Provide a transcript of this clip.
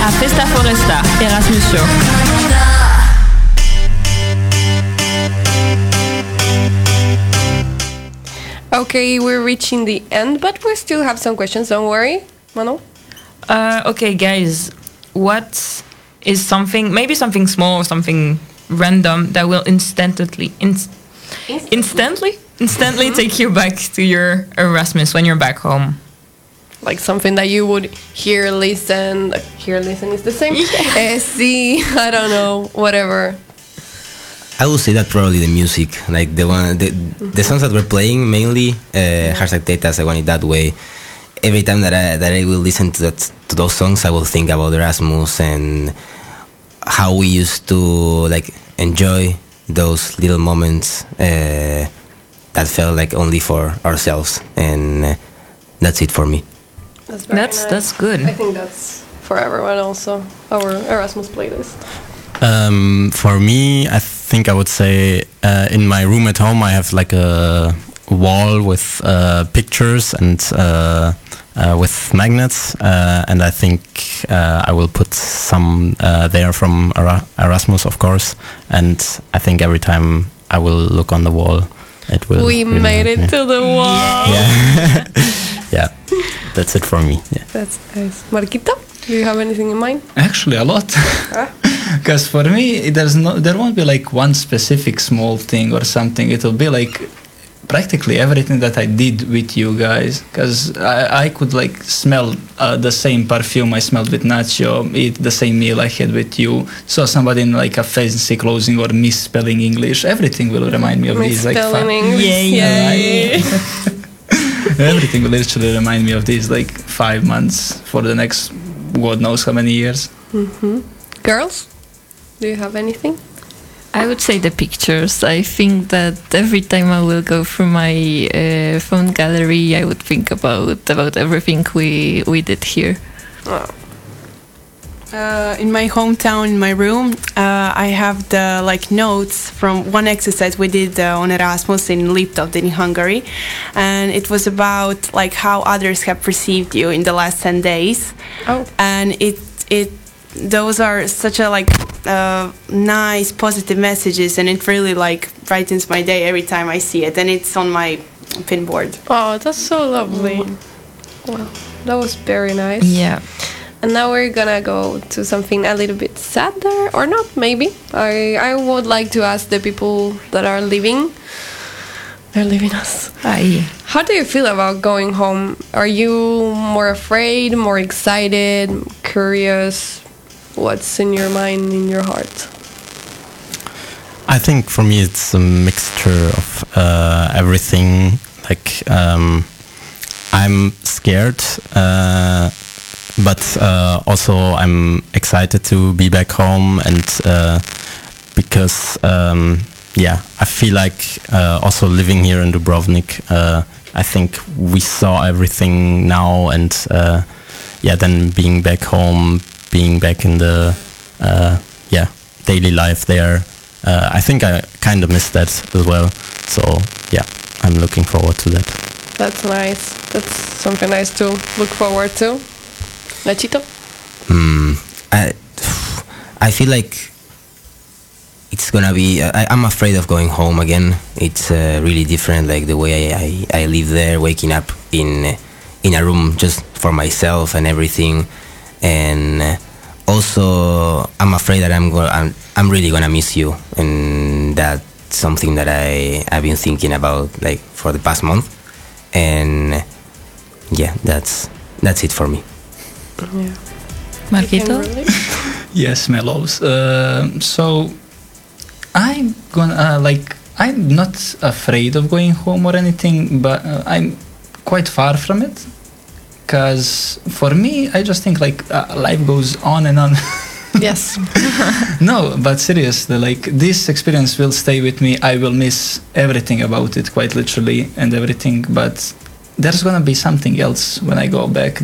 à Festa Foresta, Erasmus Show. Okay, we're reaching the end, but we still have some questions. Don't worry, Mano. Okay, guys, what is something, maybe something small or something random that will instantly take you back to your Erasmus when you're back home? Like something that you would hear, listen is the same. See, I don't know, whatever. I would say that probably the music, like the songs that we're playing mainly, hashtag Tetas, I want it that way. Every time that I will listen to those songs, I will think about Erasmus and how we used to like enjoy those little moments that felt like only for ourselves, and that's it for me. That's That's good. I think that's for everyone also, our Erasmus playlist. For me, I think I would say in my room at home I have like a wall with pictures and with magnets, and I think I will put some there from Erasmus, of course, and I think every time I will look on the wall, it will. We made it to the wall. Yeah. Yeah, that's it for me. Yeah. That's nice. Marquito, do you have anything in mind? Actually, a lot. Because for me, there won't be like one specific small thing or something. It'll be like practically everything that I did with you guys. Because I could like smell the same perfume I smelled with Nacho, eat the same meal I had with you, saw somebody in like a fancy clothing or misspelling English. Everything will remind me of these like Misspelling English. Yay. Everything will literally remind me of these like 5 months for the next God knows how many years. Mm-hmm. Girls, do you have anything? I would say the pictures. I think that every time I will go through my phone gallery, I would think about everything we did here. Oh. In my hometown, in my room, I have the like notes from one exercise we did on Erasmus in Liptov in Hungary, and it was about like how others have perceived you in the last 10 days. Oh. And those are such a like nice positive messages, and it really like brightens my day every time I see it, and it's on my pinboard. Oh, that's so lovely. Wow, that was very nice. Yeah. And now we're gonna go to something a little bit sadder, or not, maybe. I would like to ask the people that are leaving. They're leaving us. Aye. How do you feel about going home? Are you more afraid, more excited, curious? What's in your mind, in your heart? I think for me it's a mixture of everything. Like I'm scared, but also I'm excited to be back home, and because I feel like also living here in Dubrovnik, I think we saw everything now, and then being back home, being back in the daily life there, I think I kind of missed that as well. So I'm looking forward to that. That's nice. That's something nice to look forward to. Nachito? I feel like it's gonna be. I'm afraid of going home again. It's really different, like the way I live there, waking up in a room just for myself and everything. And also, I'm afraid that I'm really gonna miss you, and that's something that I've been thinking about like for the past month. And that's it for me. Yeah. Marquito? Yes, mellows. So I'm gonna I'm not afraid of going home or anything, but I'm quite far from it. Because for me, I just think like life goes on and on. Yes. No, but seriously, like this experience will stay with me. I will miss everything about it, quite literally, and everything. But there's gonna be something else when I go back.